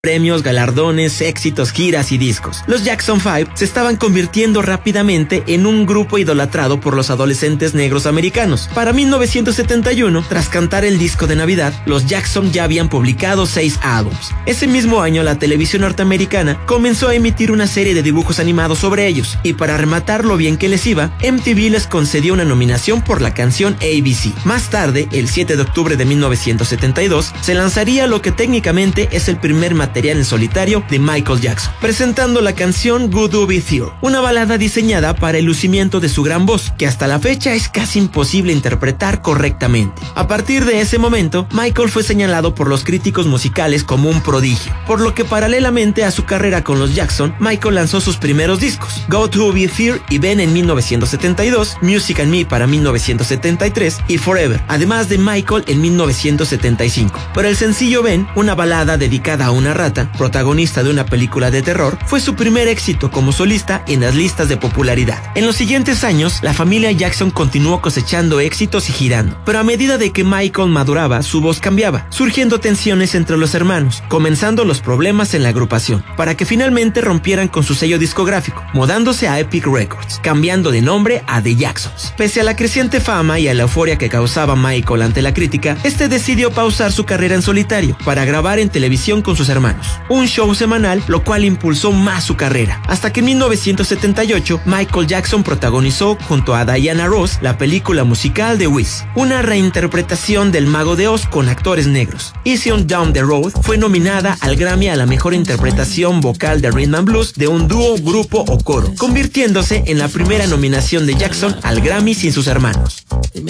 premios, galardones, éxitos, giras y discos. Los Jackson 5 se estaban convirtiendo rápidamente en un grupo idolatrado por los adolescentes negros americanos. Para 1971, tras cantar el disco de Navidad, los Jackson ya habían publicado 6 álbumes. Ese mismo año, la televisión norteamericana comenzó a emitir una serie de dibujos animados sobre ellos, y para rematar lo bien que les iba, MTV les concedió una nominación por la canción ABC. Más tarde, el 7 de octubre de 1972, se lanzaría lo que técnicamente es el primer material en solitario de Michael Jackson, presentando la canción Good To Be Here, una balada diseñada para el lucimiento de su gran voz, que hasta la fecha es casi imposible interpretar correctamente. A partir de ese momento, Michael fue señalado por los críticos musicales como un prodigio, por lo que paralelamente a su carrera con los Jackson, Michael lanzó sus primeros discos, Go To Be Here y Ben en 1972, Music and Me para 1973 y Forever, además de Michael en 1975. Pero el sencillo Ben, una balada dedicada a una rata, protagonista de una película de terror, fue su primer éxito como solista en las listas de popularidad. En los siguientes años, la familia Jackson continuó cosechando éxitos y girando, pero a medida de que Michael maduraba, su voz cambiaba, surgiendo tensiones entre los hermanos, comenzando los problemas en la agrupación, para que finalmente rompieran con su sello discográfico, mudándose a Epic Records, cambiando de nombre a The Jacksons. Pese a la creciente fama y a la euforia que causaba Michael ante la crítica, decidió pausar su carrera en solitario para grabar en televisión con sus hermanos, un show semanal, lo cual impulsó más su carrera, hasta que en 1978 Michael Jackson protagonizó junto a Diana Ross la película musical The Wiz, una reinterpretación del Mago de Oz con actores negros. Easy on Down the Road fue nominada al Grammy a la mejor interpretación vocal de Rhythm and Blues de un dúo, grupo o coro, convirtiéndose en la primera nominación de Jackson al Grammy sin sus hermanos.